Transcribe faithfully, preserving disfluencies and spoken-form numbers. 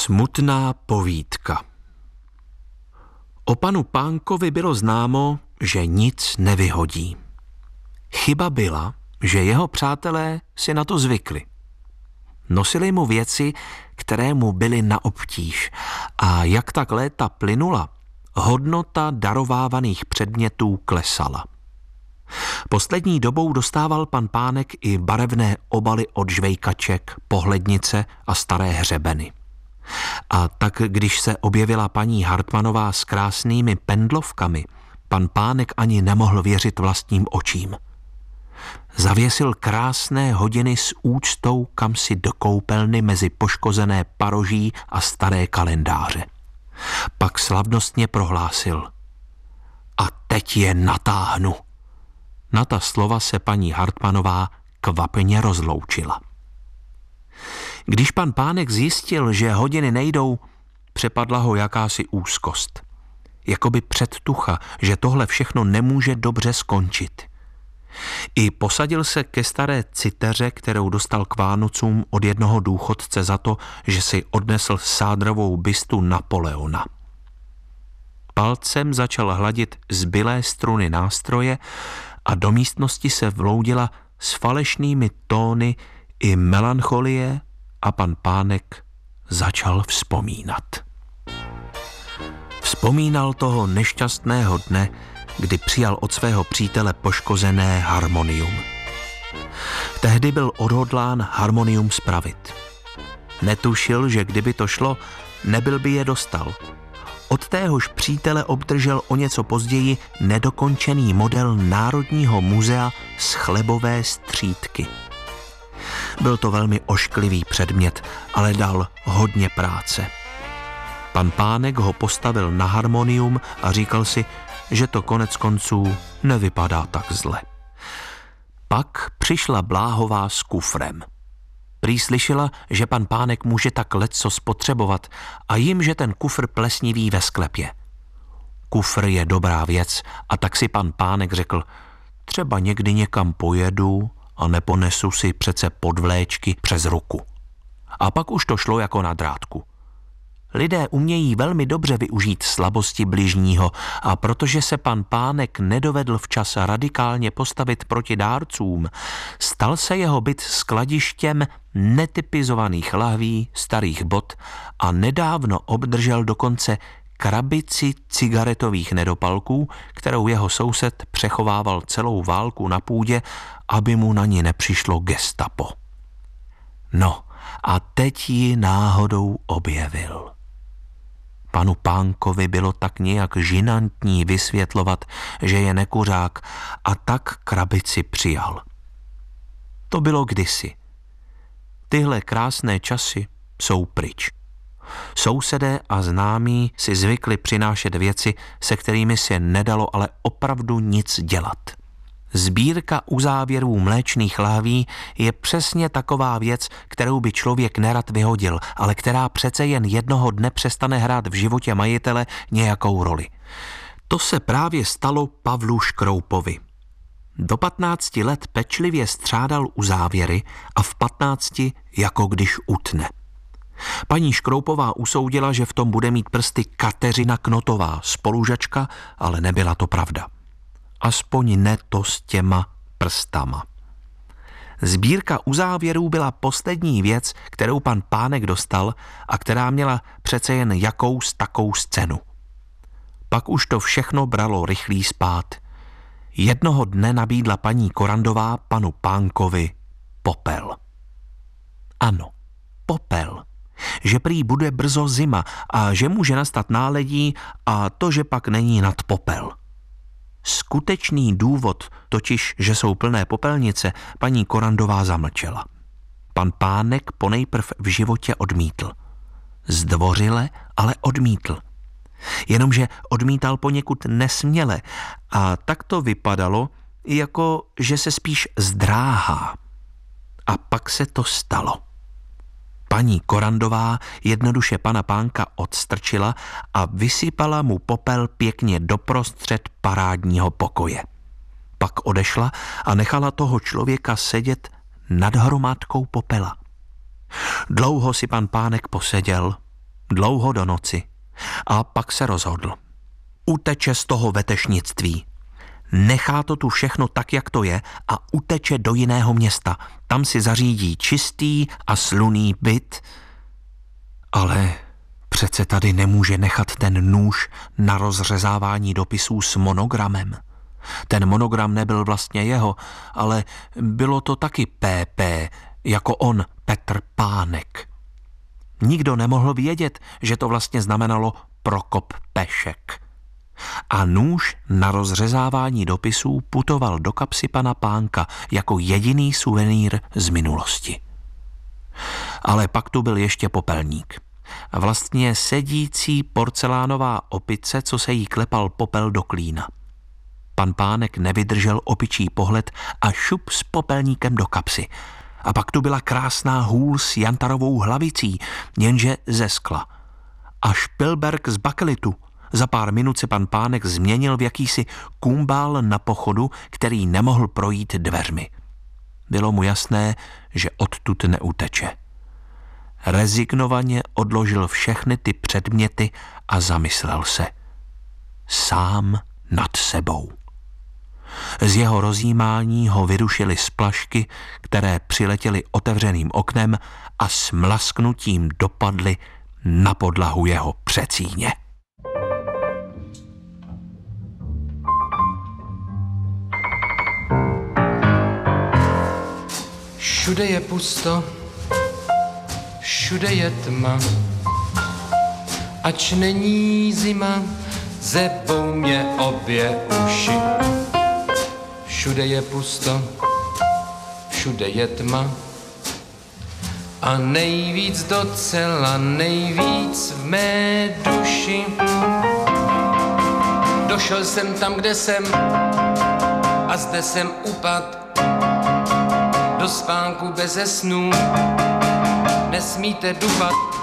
Smutná povídka. O panu Pánkovi bylo známo, že nic nevyhodí. Chyba byla, že jeho přátelé si na to zvykli. Nosili mu věci, které mu byly na obtíž, a jak tak léta plynula, hodnota darovávaných předmětů klesala. Poslední dobou dostával pan Pánek i barevné obaly od žvejkaček, pohlednice a staré hřebeny. A tak, když se objevila paní Hartmanová s krásnými pendlovkami, pan Pánek ani nemohl věřit vlastním očím. Zavěsil krásné hodiny s úctou kamsi do koupelny mezi poškozené paroží a staré kalendáře. Pak slavnostně prohlásil: a teď je natáhnu. Na ta slova se paní Hartmanová kvapně rozloučila. Když pan Pánek zjistil, že hodiny nejdou, přepadla ho jakási úzkost. Jakoby předtucha, že tohle všechno nemůže dobře skončit. I posadil se ke staré citeře, kterou dostal k Vánocům od jednoho důchodce za to, že si odnesl sádrovou bystu Napoleona. Palcem začal hladit zbylé struny nástroje a do místnosti se vloudila s falešnými tóny i melancholie a pan Pánek začal vzpomínat. Vzpomínal toho nešťastného dne, kdy přijal od svého přítele poškozené harmonium. Tehdy byl odhodlán harmonium spravit. Netušil, že kdyby to šlo, nebyl by je dostal. Od téhož přítele obdržel o něco později nedokončený model Národního muzea z chlebové střídky. Byl to velmi ošklivý předmět, ale dal hodně práce. Pan Pánek ho postavil na harmonium a říkal si, že to konec konců nevypadá tak zle. Pak přišla Bláhová s kufrem. Prý slyšela, že pan Pánek může tak lecco spotřebovat a jim, že ten kufr plesniví ve sklepě. Kufr je dobrá věc a tak si pan Pánek řekl, třeba někdy někam pojedu a neponesu si přece podvléčky přes ruku. A pak už to šlo jako na drátku. Lidé umějí velmi dobře využít slabosti bližního a protože se pan Pánek nedovedl včas radikálně postavit proti dárcům, stal se jeho byt skladištěm netypizovaných lahví, starých bot a nedávno obdržel dokonce krabici cigaretových nedopalků, kterou jeho soused přechovával celou válku na půdě, aby mu na ní nepřišlo gestapo. No a teď ji náhodou objevil. Panu Pánkovi bylo tak nějak žinantní vysvětlovat, že je nekuřák, a tak krabici přijal. To bylo kdysi. Tyhle krásné časy jsou pryč. Sousedé a známí si zvykli přinášet věci, se kterými se nedalo ale opravdu nic dělat. Sbírka uzávěrů mléčných lahví je přesně taková věc, kterou by člověk nerad vyhodil, ale která přece jen jednoho dne přestane hrát v životě majitele nějakou roli. To se právě stalo Pavlu Škroupovi. Do patnácti let pečlivě střádal uzávěry a v patnácti jako když utne. Paní Škroupová usoudila, že v tom bude mít prsty Kateřina Knotová, spolužačka, ale nebyla to pravda. Aspoň ne to s těma prstama. Sbírka uzávěrů byla poslední věc, kterou pan Pánek dostal a která měla přece jen jakous takou cenu. Pak už to všechno bralo rychlý spád. Jednoho dne nabídla paní Korandová panu Pánkovi popel. Ano, popel. Že prý bude brzo zima a že může nastat náledí a to, že pak není nad popel. Skutečný důvod, totiž, že jsou plné popelnice, paní Korandová zamlčela. Pan Pánek ponejprv v životě odmítl. Zdvořile, ale odmítl. Jenomže odmítal poněkud nesměle a tak to vypadalo, jako že se spíš zdráhá. A pak se to stalo. Paní Korandová jednoduše pana Pánka odstrčila a vysypala mu popel pěkně doprostřed parádního pokoje. Pak odešla a nechala toho člověka sedět nad hromádkou popela. Dlouho si pan Pánek poseděl, dlouho do noci, a pak se rozhodl. Uteče z toho vetešnictví. Nechá to tu všechno tak, jak to je, a uteče do jiného města. Tam si zařídí čistý a slunný byt. Ale přece tady nemůže nechat ten nůž na rozřezávání dopisů s monogramem. Ten monogram nebyl vlastně jeho, ale bylo to taky P P, jako on, Petr Pánek. Nikdo nemohl vědět, že to vlastně znamenalo Prokop Pešek. A nůž na rozřezávání dopisů putoval do kapsy pana Pánka jako jediný suvenýr z minulosti. Ale pak tu byl ještě popelník. Vlastně sedící porcelánová opice, co se jí klepal popel do klína. Pan Pánek nevydržel opičí pohled a šup s popelníkem do kapsy. A pak tu byla krásná hůl s jantarovou hlavicí, jenže ze skla. A špilberk z bakelitu. Za pár minut se pan Pánek změnil v jakýsi kumbál na pochodu, který nemohl projít dveřmi. Bylo mu jasné, že odtud neuteče. Rezignovaně odložil všechny ty předměty a zamyslel se. Sám nad sebou. Z jeho rozjímání ho vyrušily splašky, které přiletěly otevřeným oknem a s mlasknutím dopadly na podlahu jeho přecíně. Všude je pusto, všude je tma, ač není zima, zebou mě obě uši. Všude je pusto, všude je tma a nejvíc docela, nejvíc v mé duši. Došel jsem tam, kde jsem a zde jsem upad do spánku beze snů. Nesmíte dupat,